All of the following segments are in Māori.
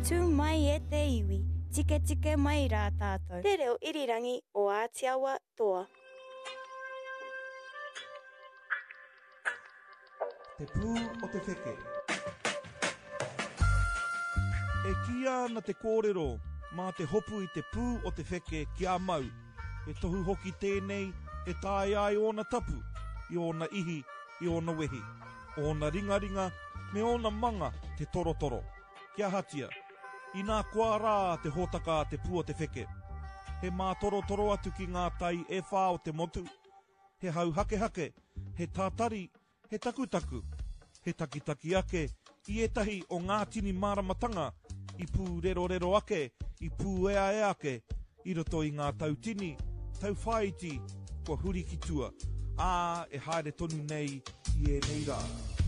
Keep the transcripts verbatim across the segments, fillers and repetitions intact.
tū mai e te iwi, tike tike mai rā tātou. Te reo irirangi o Ātiawa toa. Te pū o te wheke. E kia na te kōrero, mā te hopu i te pū o te wheke kia mau. E tohu hoki tēnei, e tāi ai ona tapu, i ona ihi, i ona wehi, ona ringa ringa, me ona manga te toro toro. Kia hatia, i nā kua rā te hōtaka te pū o te wheke. He mā toro toro atu ki ngā tai e whā o te motu, he hau hake hake, he tātari, he takutaku, he takitaki ake, i etahi o ngā tini māramatanga, i pū rero rero ake, i pū ea ea ake, i roto i ngā tautini, tau whaiti, kua huri ki tua, ā e haere tonu nei, i e nei rā.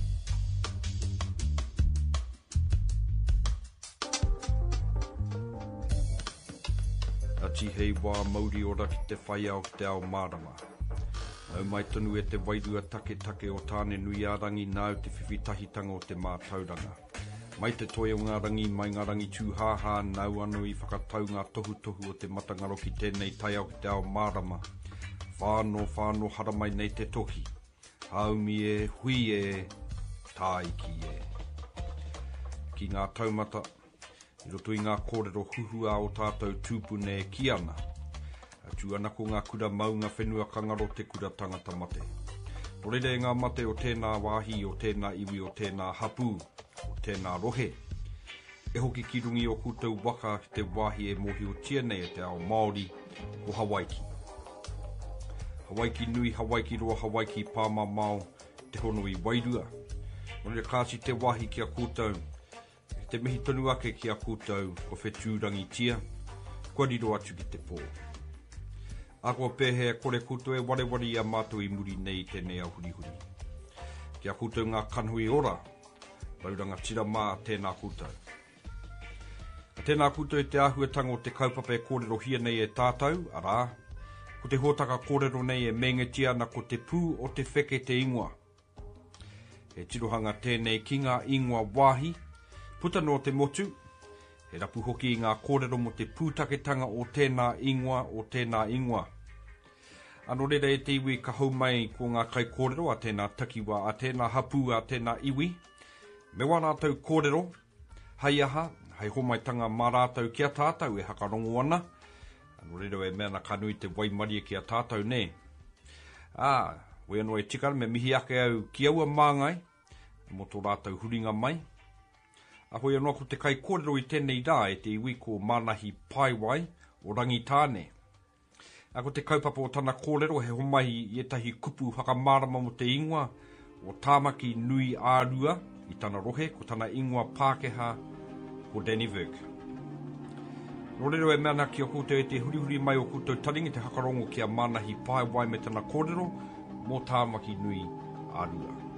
Ati hei wā mauri ora ki te whai au ki te ao mārama. Au mai tonu e te wairua take take o tāne nui a rangi nāu te whiwhitahitanga o te mātauranga. Mai te toi o ngā rangi mai ngā rangi tūhāhā nau anu i whakatau ngā tohu tohu o te matangaro ki tēnei tai au ki te ao mārama. Whāno whāno haramai nei te tohi. Haumi e, hui e, tāi ki e. Ki ngā taumata, i roto i ngā kōrero huhua o tātou tūpune e ki ana. Atu ana ko ngā kura maunga whenua kangaro te kura tangata mate. Torere ngā mate o tēnā wāhi, o tēnā iwi, o tēnā hapu, o tēnā rohe. E hoki ki rungi o koutou waka ki te wāhi e mohi o tia nei e te ao Māori o Hawaiki. Hawaiki nui, Hawaiki roa, Hawaiki pāma mao, te hono i wairua. Mone kāsi te wāhi ki a koutou, te mihi tonu ake ki a koutou, ko whetūrangi tia, kua riro atu ki te pō. Ako pēhe kore koutou e ware ware i a mātou i muri nei tēnei au huri huri. Ki a koutou ngā kanhui ora, rauranga tira mā tēnā koutou. A tēnā koutou e te āhuatanga o te kaupapa e kōrero hia nei e tātou, arā, ko te hōtaka kōrero nei e mengetia na ko te pū o te wheke te ingoa. He tirohanga tēnei ki ngā ingoa wāhi, puta no te motu, he rapu hoki i ngā kōrero mo te pūtaketanga o tēnā ingoa o tēnā ingoa. Ano rera e te iwi ka hau mai ko ngā kai kōrero a tēnā takiwa, a tēnā hapu, a tēnā iwi. Me wā rātau kōrero, hai aha, hei homaitanga mā rātau ki a tātou e hakarongo ana. Ano rera e mea na kanui te waimaria ki a tātou ne. Ā, we anō e tikara me mihi ake au ki aua māngai, mo tō rātau huringa mai. A hoi anō ko te kai kōrero i tēnei rā e te iwi ko Manahi Paiwai o Rangitāne. A ko te kaupapa o tana kōrero he homahi i etahi kupu hakamārama mo te ingoa o tāmaki nui ārua i tana rohe ko tana ingoa Pākehā ko Danny Virk. Rorero e mana ki o koutou e te hurihuri mai o koutou taringi te hakarongo ki a Manahi Paiwai me tana kōrero mo tāmaki nui ārua.